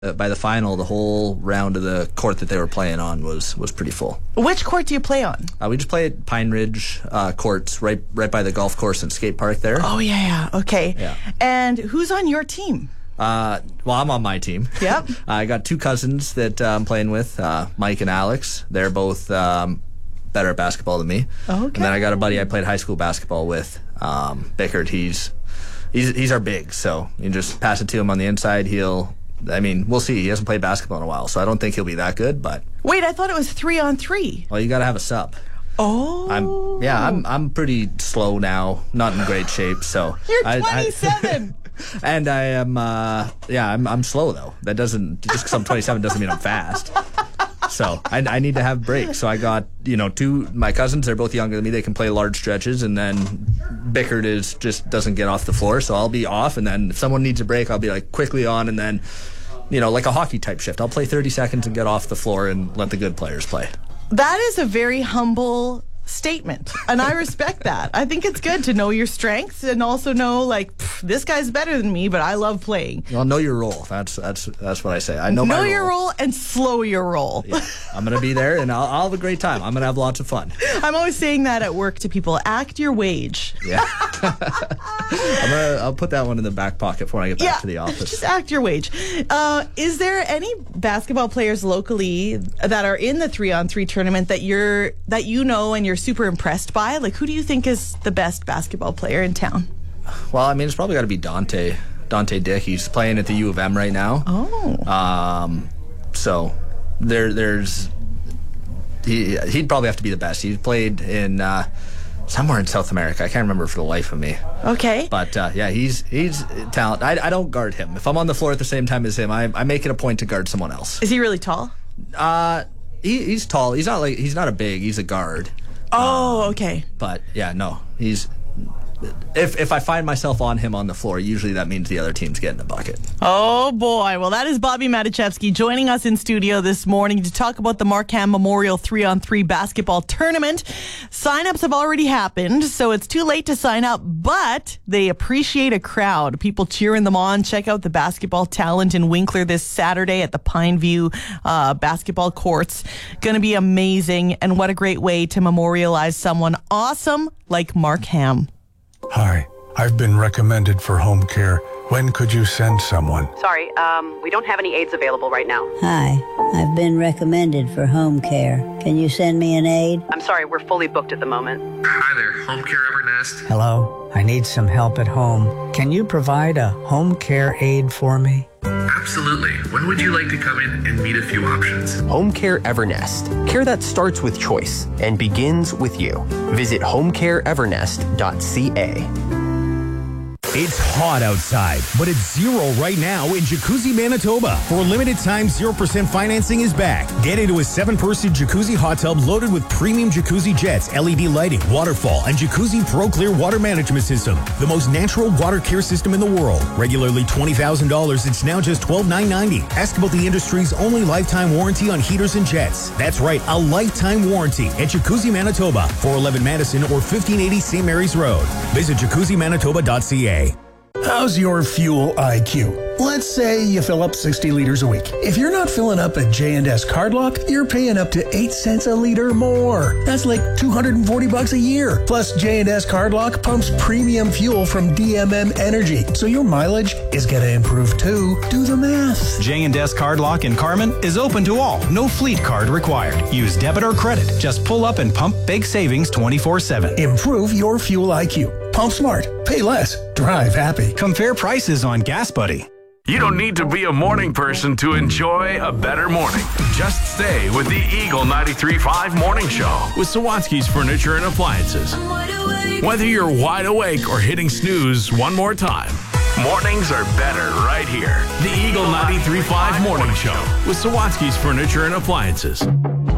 By the final, the whole round of the court that they were playing on was pretty full. Which court do you play on? We just play at Pine Ridge courts, right by the golf course and skate park there. Oh, yeah. Okay. Yeah. And who's on your team? Well, I'm on my team. Yep. I got two cousins that I'm playing with, Mike and Alex. They're both better at basketball than me. Okay. And then I got a buddy I played high school basketball with, Bickert. He's our big, so you just pass it to him on the inside. We'll see. He hasn't played basketball in a while, so I don't think he'll be that good. But wait, I thought it was 3-on-3. Well, you got to have a sub. Oh. I'm pretty slow now, not in great shape. So you're 27. And I am. I'm slow though. That doesn't just because I'm 27 doesn't mean I'm fast. So I need to have breaks. So I got two my cousins. They're both younger than me. They can play large stretches, and then Bickert just doesn't get off the floor. So I'll be off, and then if someone needs a break, I'll be like quickly on, and then like a hockey type shift. I'll play 30 seconds and get off the floor and let the good players play. That is a very humble statement, and I respect that. I think it's good to know your strengths and also know this guy's better than me, but I love playing. Well, know your role. That's what I say. I know my role. Know your role and slow your role. Yeah. I'm gonna be there and I'll have a great time. I'm gonna have lots of fun. I'm always saying that at work to people. Act your wage. Yeah. I'll put that one in the back pocket before I get back to the office. Just act your wage. Is there any basketball players locally that are in the 3-on-3 tournament that you know and you're super impressed by? Who do you think is the best basketball player in town? Well, it's probably got to be Dante Dick. He's playing at the U of M right now. Oh. So he'd probably have to be the best. He's played in somewhere in South America. I can't remember for the life of me. Okay. But he's talented. I don't guard him. If I'm on the floor at the same time as him, I make it a point to guard someone else. Is he really tall? He's tall. He's not a big. He's a guard. Oh, okay. But no, he's. If I find myself on him on the floor, usually that means the other team's getting a bucket. Oh, boy. Well, that is Bobby Matichevsky joining us in studio this morning to talk about the Markham Memorial 3-on-3 basketball tournament. Sign-ups have already happened, so it's too late to sign up, but they appreciate a crowd. People cheering them on. Check out the basketball talent in Winkler this Saturday at the Pineview basketball courts. Going to be amazing, and what a great way to memorialize someone awesome like Mark Ham. Hi, I've been recommended for home care. When could you send someone? Sorry, we don't have any aides available right now. Hi, I've been recommended for home care. Can you send me an aide? I'm sorry, we're fully booked at the moment. Hi there, Home Care Evernest. Hello, I need some help at home. Can you provide a home care aide for me? Absolutely. When would you like to come in and meet a few options? Home Care Evernest. Care that starts with choice and begins with you. Visit homecareevernest.ca. It's hot outside, but it's 0 right now in Jacuzzi, Manitoba. For a limited time, 0% financing is back. Get into a 7-person jacuzzi hot tub loaded with premium jacuzzi jets, LED lighting, waterfall, and Jacuzzi Pro Clear water management system. The most natural water care system in the world. Regularly $20,000, it's now just $12,990. Ask about the industry's only lifetime warranty on heaters and jets. That's right, a lifetime warranty at Jacuzzi, Manitoba, 411 Madison or 1580 St. Mary's Road. Visit jacuzzimanitoba.ca. How's your fuel IQ? Let's say you fill up 60 liters a week. If you're not filling up at J&S Cardlock, you're paying up to 8 cents a liter more. That's like $240 a year. Plus, J&S Cardlock pumps premium fuel from DMM Energy, so your mileage is going to improve too. Do the math. J&S Cardlock in Carman is open to all. No fleet card required. Use debit or credit. Just pull up and pump big savings 24/7. Improve your fuel IQ. Pump smart. Pay less. Drive happy. Compare prices on Gas Buddy. You don't need to be a morning person to enjoy a better morning. Just stay with the Eagle 93.5 Morning Show with Sawatsky's Furniture and Appliances. Whether you're wide awake or hitting snooze one more time, mornings are better right here. The Eagle 93.5 Morning Show with Sawatsky's Furniture and Appliances.